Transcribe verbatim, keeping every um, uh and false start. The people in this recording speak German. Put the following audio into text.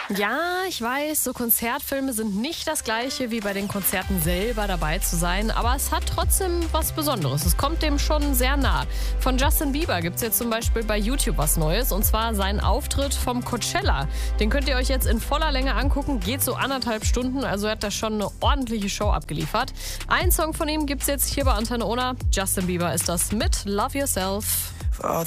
Ja, ich weiß, so Konzertfilme sind nicht das gleiche wie bei den Konzerten selber dabei zu sein, aber es hat trotzdem was Besonderes. Es kommt dem schon sehr nah. Von Justin Bieber gibt es jetzt zum Beispiel bei YouTube was Neues, und zwar seinen Auftritt vom Coachella. Den könnt ihr euch jetzt in voller Länge angucken, geht so anderthalb Stunden, also er hat da schon eine ordentliche Show abgeliefert. Ein Song von ihm gibt es jetzt hier bei Antenne Ona. Justin Bieber ist das mit Love Yourself.